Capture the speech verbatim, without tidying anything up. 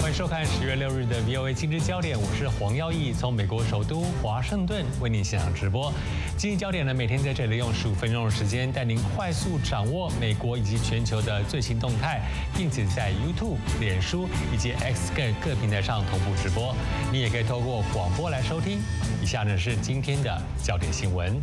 欢迎收看十月六日的 V O A 今日焦点，我是黄耀义，从美国首都华盛顿为您现场直播。今日焦点呢，每天在这里用十五分钟的时间，带您快速掌握美国以及全球的最新动态，并且在 YouTube、脸书以及 X 各各平台上同步直播。你也可以透过广播来收听。以下呢是今天的焦点新闻。